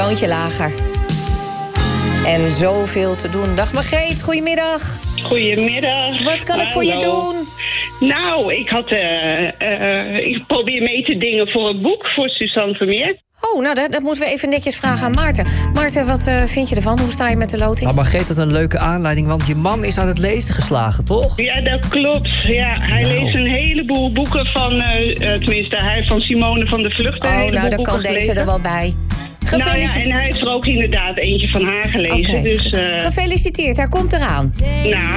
toontje lager. En zoveel te doen. Dag Margreet, goedemiddag. Goedemiddag. Wat kan ik voor je doen? Nou, ik probeer mee te dingen voor een boek voor Suzanne Vermeer. Oh, nou, dat moeten we even netjes vragen aan Maarten. Maarten, wat vind je ervan? Hoe sta je met de loting? Maar Margreet, dat is een leuke aanleiding, want je man is aan het lezen geslagen, toch? Ja, dat klopt. Ja, hij leest een heleboel boeken van, tenminste, hij van Simone van der Vlucht. Oh, nou, dan kan deze er wel bij. Nou ja, en hij heeft er ook inderdaad eentje van haar gelezen. Okay. Dus, gefeliciteerd, hij komt eraan. Nou,